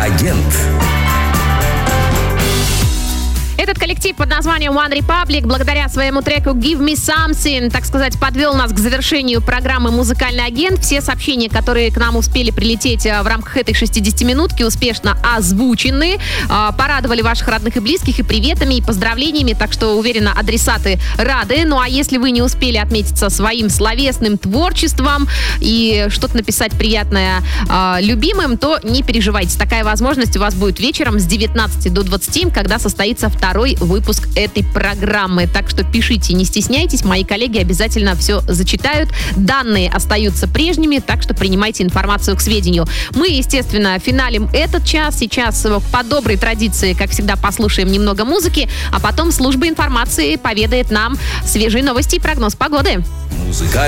агент. Этот коллектив под названием One Republic благодаря своему треку Give Me Something, так сказать, подвел нас к завершению программы «Музыкальный агент». Все сообщения, которые к нам успели прилететь в рамках этой 60-минутки, успешно озвучены. Порадовали ваших родных и близких и приветами, и поздравлениями, так что, уверена, адресаты рады. Ну а если вы не успели отметиться своим словесным творчеством и что-то написать приятное любимым, то не переживайте. Такая возможность у вас будет вечером с 19 до 20, когда состоится второй выпуск этой программы. Так что пишите, не стесняйтесь, мои коллеги обязательно все зачитают. Данные остаются прежними, так что принимайте информацию к сведению. Мы, естественно, финалим этот час. Сейчас по доброй традиции, как всегда, послушаем немного музыки, а потом служба информации поведает нам свежие новости и прогноз погоды.